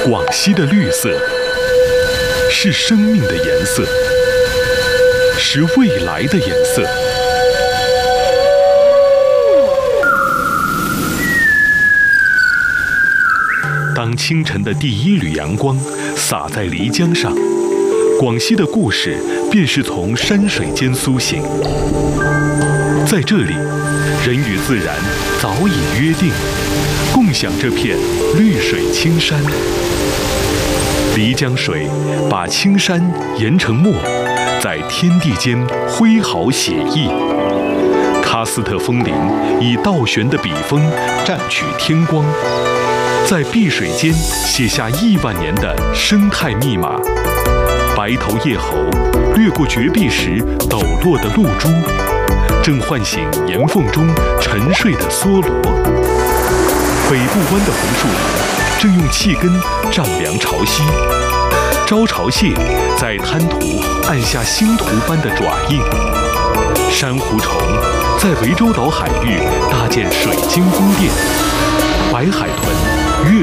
广西的绿色是生命的颜色，是未来的颜色。当清晨的第一缕阳光洒在漓江上，广西的故事便是从山水间苏醒。在这里，人与自然早已约定，共享这片绿水青山。漓江水把青山研成墨，在天地间挥毫写意。喀斯特风铃以倒悬的笔锋蘸取天光，在碧水间写下亿万年的生态密码。白头叶猴掠过绝壁时抖落的露珠，正唤醒岩缝中沉睡的梭罗。北部湾的红树林正用气根丈量潮汐，招潮蟹在滩涂按下星图般的爪印。珊瑚虫在涠洲岛海域搭建水晶宫殿，白海豚跃